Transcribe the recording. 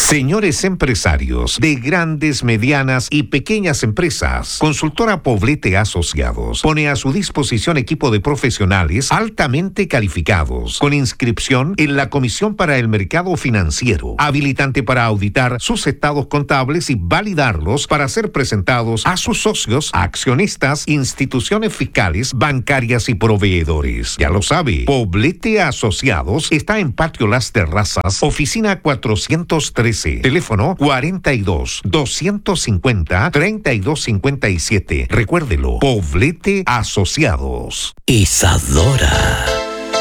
Señores empresarios de grandes, medianas y pequeñas empresas, Consultora Poblete Asociados pone a su disposición equipo de profesionales altamente calificados, con inscripción en la Comisión para el Mercado Financiero, habilitante para auditar sus estados contables y validarlos para ser presentados a sus socios, accionistas, instituciones fiscales, bancarias y proveedores. Ya lo sabe, Poblete Asociados está en Patio Las Terrazas, oficina 413, teléfono 42-250-3257. Recuérdelo, Poblete Asociados. Isadora.